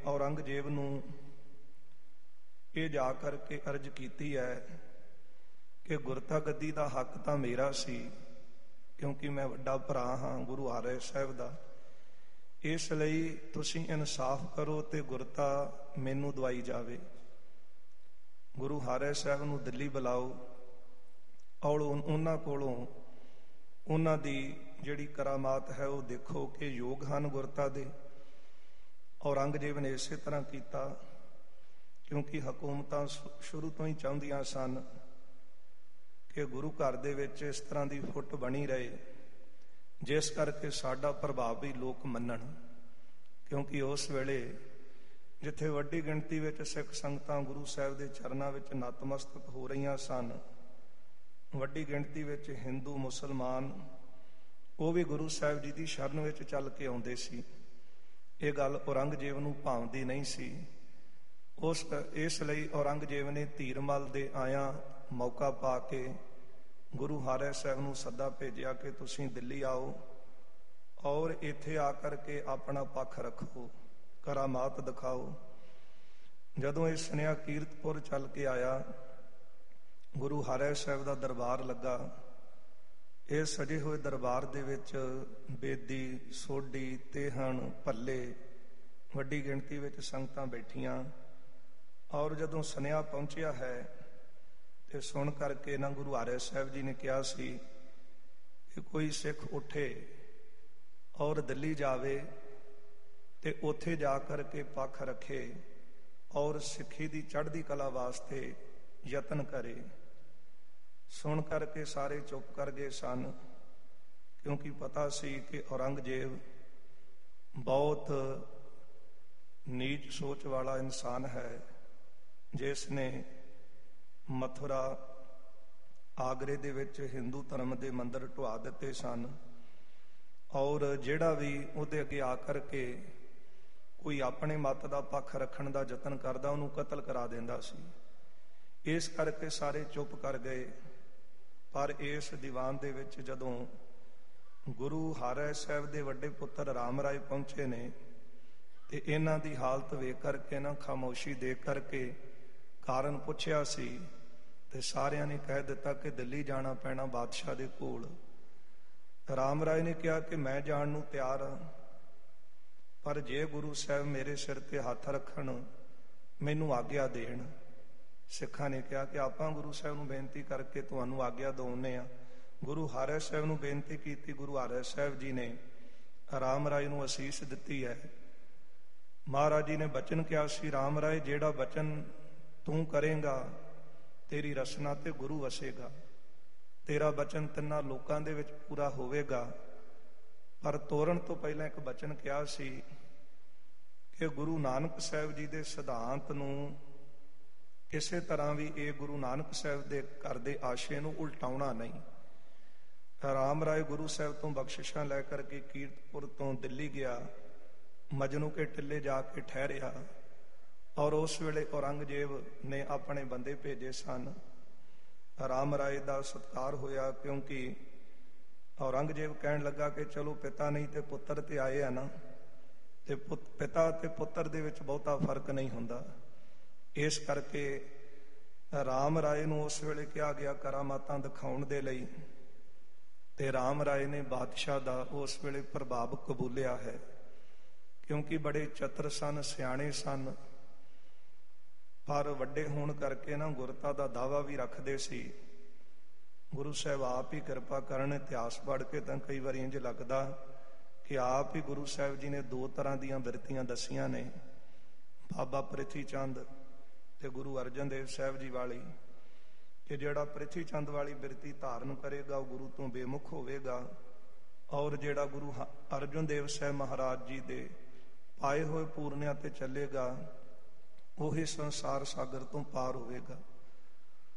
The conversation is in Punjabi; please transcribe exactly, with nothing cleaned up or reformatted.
ਔਰੰਗਜ਼ੇਬ ਨੂੰ ਇਹ ਜਾ ਕਰਕੇ ਅਰਜ਼ ਕੀਤੀ ਹੈ ਕਿ ਗੁਰਤਾ ਗੱਦੀ ਦਾ ਹੱਕ ਤਾਂ ਮੇਰਾ ਸੀ, ਕਿਉਂਕਿ ਮੈਂ ਵੱਡਾ ਭਰਾ ਹਾਂ ਗੁਰੂ ਹਰਿ ਸਾਹਿਬ ਦਾ। ਇਸ ਲਈ ਤੁਸੀਂ ਇਨਸਾਫ ਕਰੋ ਤੇ ਗੁਰਤਾ ਮੈਨੂੰ ਦਵਾਈ ਜਾਵੇ। ਗੁਰੂ ਹਰਿ ਸਾਹਿਬ ਨੂੰ ਦਿੱਲੀ ਬੁਲਾਓ, ਔਰ ਉਹਨਾਂ ਕੋਲੋਂ ਉਹਨਾਂ ਦੀ ਜਿਹੜੀ ਕਰਾਮਾਤ ਹੈ ਉਹ ਦੇਖੋ ਕਿ ਯੋਗ ਹਨ ਗੁਰਤਾ ਦੇ। ਔਰੰਗਜ਼ੇਬ ਨੇ ਇਸੇ ਤਰ੍ਹਾਂ ਕੀਤਾ, ਕਿਉਂਕਿ ਹਕੂਮਤਾਂ ਸ਼ੁਰੂ ਤੋਂ ਹੀ ਚਾਹੁੰਦੀਆਂ ਸਨ ਕਿ ਗੁਰੂ ਘਰ ਦੇ ਵਿੱਚ ਇਸ ਤਰ੍ਹਾਂ ਦੀ ਫੁੱਟ ਬਣੀ ਰਹੇ, ਜਿਸ ਕਰਕੇ ਸਾਡਾ ਪ੍ਰਭਾਵ ਵੀ ਲੋਕ ਮੰਨਣ। ਕਿਉਂਕਿ ਉਸ ਵੇਲੇ ਜਿੱਥੇ ਵੱਡੀ ਗਿਣਤੀ ਵਿੱਚ ਸਿੱਖ ਸੰਗਤਾਂ ਗੁਰੂ ਸਾਹਿਬ ਦੇ ਚਰਨਾਂ ਵਿੱਚ ਨਤਮਸਤਕ ਹੋ ਰਹੀਆਂ ਸਨ, ਵੱਡੀ ਗਿਣਤੀ ਵਿੱਚ ਹਿੰਦੂ ਮੁਸਲਮਾਨ ਉਹ ਵੀ ਗੁਰੂ ਸਾਹਿਬ ਜੀ ਦੀ ਸ਼ਰਨ ਵਿੱਚ ਚੱਲ ਕੇ ਆਉਂਦੇ ਸੀ। ਇਹ ਗੱਲ ਔਰੰਗਜ਼ੇਬ ਨੂੰ ਭਾਉਂਦੀ ਨਹੀਂ ਸੀ। ਉਸ ਇਸ ਲਈ ਔਰੰਗਜ਼ੇਬ ਨੇ ਧੀਰਮਲ ਦੇ ਆਇਆਂ ਮੌਕਾ ਪਾ ਕੇ ਗੁਰੂ ਹਰਿ ਸਾਹਿਬ ਨੂੰ ਸੱਦਾ ਭੇਜਿਆ ਕਿ ਤੁਸੀਂ ਦਿੱਲੀ ਆਓ ਔਰ ਇੱਥੇ ਆ ਕਰਕੇ ਆਪਣਾ ਪੱਖ ਰੱਖੋ, ਕਰਾਮਾਤ ਦਿਖਾਓ। ਜਦੋਂ ਇਹ ਸੁਨੇਹਾ ਕੀਰਤਪੁਰ ਚੱਲ ਕੇ ਆਇਆ, ਗੁਰੂ ਹਰਿ ਸਾਹਿਬ ਦਾ ਦਰਬਾਰ ਲੱਗਾ। ਇਹ ਸਜੇ ਹੋਏ ਦਰਬਾਰ ਦੇ ਵਿੱਚ ਬੇਦੀ, ਸੋਢੀ, ਤੇਹਣ, ਭੱਲੇ ਵੱਡੀ ਗਿਣਤੀ ਵਿੱਚ ਸੰਗਤਾਂ ਬੈਠੀਆਂ। ਔਰ ਜਦੋਂ ਸੁਨੇਹਾ ਪਹੁੰਚਿਆ ਹੈ ਤੇ ਸੁਣ ਕਰਕੇ ਨਾ ਗੁਰੂ ਹਰਿ ਸਾਹਿਬ ਜੀ ਨੇ ਕਿਹਾ ਸੀ ਕਿ ਕੋਈ ਸਿੱਖ ਉੱਠੇ ਔਰ ਦਿੱਲੀ ਜਾਵੇ ਤੇ ਉੱਥੇ ਜਾ ਕਰਕੇ ਪੱਖ ਰੱਖੇ ਔਰ ਸਿੱਖੀ ਦੀ ਚੜ੍ਹਦੀ ਕਲਾ ਵਾਸਤੇ ਯਤਨ ਕਰੇ। ਸੁਣ ਕਰਕੇ ਸਾਰੇ ਚੁੱਪ ਕਰ ਗਏ ਸਨ, ਕਿਉਂਕਿ ਪਤਾ ਸੀ ਕਿ ਔਰੰਗਜ਼ੇਬ ਬਹੁਤ ਨੀਚ ਸੋਚ ਵਾਲਾ ਇਨਸਾਨ ਹੈ, ਜਿਸ ਨੇ ਮਥੁਰਾ, ਆਗਰੇ ਦੇ ਵਿੱਚ ਹਿੰਦੂ ਧਰਮ ਦੇ ਮੰਦਿਰ ਢਵਾ ਦਿੱਤੇ ਸਨ, ਔਰ ਜਿਹੜਾ ਵੀ ਉਹਦੇ ਅੱਗੇ ਆ ਕਰਕੇ ਕੋਈ ਆਪਣੇ ਮਤ ਦਾ ਪੱਖ ਰੱਖਣ ਦਾ ਯਤਨ ਕਰਦਾ ਉਹਨੂੰ ਕਤਲ ਕਰਾ ਦਿੰਦਾ ਸੀ। ਇਸ ਕਰਕੇ ਸਾਰੇ ਚੁੱਪ ਕਰ ਗਏ। ਪਰ ਇਸ ਦੀਵਾਨ ਦੇ ਵਿੱਚ ਜਦੋਂ ਗੁਰੂ ਹਰਿ ਸਾਹਿਬ ਦੇ ਵੱਡੇ ਪੁੱਤਰ ਰਾਮ ਰਾਏ ਪਹੁੰਚੇ ਨੇ ਤੇ ਇਹਨਾਂ ਦੀ ਹਾਲਤ ਵੇਖ ਕਰਕੇ ਨਾ ਖਾਮੋਸ਼ੀ ਦੇਖ ਕਰਕੇ ਕਾਰਨ ਪੁੱਛਿਆ ਸੀ ਤੇ ਸਾਰਿਆਂ ਨੇ ਕਹਿ ਦਿੱਤਾ ਕਿ ਦਿੱਲੀ ਜਾਣਾ ਪੈਣਾ ਬਾਦਸ਼ਾਹ ਦੇ ਕੋਲ। ਰਾਮ ਰਾਏ ਨੇ ਕਿਹਾ ਕਿ ਮੈਂ ਜਾਣ ਨੂੰ ਤਿਆਰ ਹਾਂ, ਪਰ ਜੇ ਗੁਰੂ ਸਾਹਿਬ ਮੇਰੇ ਸਿਰ ਤੇ ਹੱਥ ਰੱਖਣ, ਮੈਨੂੰ ਆਗਿਆ ਦੇਣ। ਸਿੱਖਾਂ ਨੇ ਕਿਹਾ ਕਿ ਆਪਾਂ ਗੁਰੂ ਸਾਹਿਬ ਨੂੰ ਬੇਨਤੀ ਕਰਕੇ ਤੁਹਾਨੂੰ ਆਗਿਆ ਦਿਵਾਉਂਦੇ ਹਾਂ। ਗੁਰੂ ਹਰਿ ਸਾਹਿਬ ਨੂੰ ਬੇਨਤੀ ਕੀਤੀ। ਗੁਰੂ ਹਰਿ ਸਾਹਿਬ ਜੀ ਨੇ ਰਾਮ ਰਾਏ ਨੂੰ ਅਸੀਸ ਦਿੱਤੀ ਹੈ। ਮਹਾਰਾਜ ਜੀ ਨੇ ਬਚਨ ਕਿਹਾ ਸੀ, ਰਾਮ ਰਾਏ ਜਿਹੜਾ ਬਚਨ ਤੂੰ ਕਰੇਗਾ ਤੇਰੀ ਰਸਨਾ ਤੇ ਗੁਰੂ ਵਸੇਗਾ, ਤੇਰਾ ਬਚਨ ਤਿੰਨਾਂ ਲੋਕਾਂ ਦੇ ਵਿੱਚ ਪੂਰਾ ਹੋਵੇਗਾ। ਪਰ ਤੋਰਨ ਤੋਂ ਪਹਿਲਾਂ ਇੱਕ ਬਚਨ ਕਿਹਾ ਸੀ ਕਿ ਗੁਰੂ ਨਾਨਕ ਸਾਹਿਬ ਜੀ ਦੇ ਸਿਧਾਂਤ ਨੂੰ ਕਿਸੇ ਤਰ੍ਹਾਂ ਵੀ ਇਹ ਗੁਰੂ ਨਾਨਕ ਸਾਹਿਬ ਦੇ ਘਰ ਦੇ ਆਸ਼ੇ ਨੂੰ ਉਲਟਾਉਣਾ ਨਹੀਂ। ਰਾਮ ਰਾਏ ਗੁਰੂ ਸਾਹਿਬ ਤੋਂ ਬਖਸ਼ਿਸ਼ਾਂ ਲੈ ਕਰਕੇ ਕੀਰਤਪੁਰ ਤੋਂ ਦਿੱਲੀ ਗਿਆ, ਮਜਨੂ ਕੇ ਟਿੱਲੇ ਜਾ ਕੇ ਠਹਿਰਿਆ। ਔਰ ਉਸ ਵੇਲੇ ਔਰੰਗਜ਼ੇਬ ਨੇ ਆਪਣੇ ਬੰਦੇ ਭੇਜੇ ਸਨ। ਰਾਮ ਰਾਏ ਦਾ ਸਤਿਕਾਰ ਹੋਇਆ, ਕਿਉਂਕਿ ਔਰੰਗਜ਼ੇਬ ਕਹਿਣ ਲੱਗਾ ਕਿ ਚਲੋ ਪਿਤਾ ਨਹੀਂ ਤੇ ਪੁੱਤਰ ਤੇ ਆਏ ਆ ਨਾ, ਤੇ ਪਿਤਾ ਤੇ ਪੁੱਤਰ ਦੇ ਵਿੱਚ ਬਹੁਤਾ ਫਰਕ ਨਹੀਂ ਹੁੰਦਾ। ਇਸ ਕਰਕੇ ਰਾਮ ਰਾਏ ਨੂੰ ਉਸ ਵੇਲੇ ਕਿਹਾ ਗਿਆ ਕਰਾਮਾਤਾਂ ਦਿਖਾਉਣ ਦੇ ਲਈ, ਤੇ ਰਾਮ ਰਾਏ ਨੇ ਬਾਦਸ਼ਾਹ ਦਾ ਉਸ ਵੇਲੇ ਪ੍ਰਭਾਵ ਕਬੂਲਿਆ ਹੈ, ਕਿਉਂਕਿ ਬੜੇ ਚਤਰ ਸਨ, ਸਿਆਣੇ ਸਨ, ਪਰ ਵੱਡੇ ਹੋਣ ਕਰਕੇ ਨਾ ਗੁਰਤਾ ਦਾ ਦਾਅਵਾ ਵੀ ਰੱਖਦੇ ਸੀ। ਗੁਰੂ ਸਾਹਿਬ ਆਪ ਹੀ ਕਿਰਪਾ ਕਰਨ। ਇਤਿਹਾਸ ਪੜ੍ਹ ਕੇ ਤਾਂ ਕਈ ਵਾਰੀ ਇੰਝ ਲੱਗਦਾ ਕਿ ਆਪ ਹੀ ਗੁਰੂ ਸਾਹਿਬ ਜੀ ਨੇ ਦੋ ਤਰ੍ਹਾਂ ਦੀਆਂ ਬਿਰਤੀਆਂ ਦੱਸੀਆਂ ਨੇ, ਬਾਬਾ ਪ੍ਰਿਥੀ ਚੰਦ ਤੇ ਗੁਰੂ ਅਰਜਨ ਦੇਵ ਸਾਹਿਬ ਜੀ ਵਾਲੀ, ਕਿ ਜਿਹੜਾ ਪ੍ਰਿਥੀ ਚੰਦ ਵਾਲੀ ਬਿਰਤੀ ਧਾਰਨ ਕਰੇਗਾ ਉਹ ਗੁਰੂ ਤੋਂ ਬੇਮੁਖ ਹੋਵੇਗਾ, ਔਰ ਜਿਹੜਾ ਗੁਰੂ ਅਰਜਨ ਦੇਵ ਸਾਹਿਬ ਮਹਾਰਾਜ ਜੀ ਦੇ ਪਾਏ ਹੋਏ ਪੂਰਨਿਆਂ ਤੇ ਚੱਲੇਗਾ ਉਹੀ ਸੰਸਾਰ ਸਾਗਰ ਤੋਂ ਪਾਰ ਹੋਵੇਗਾ।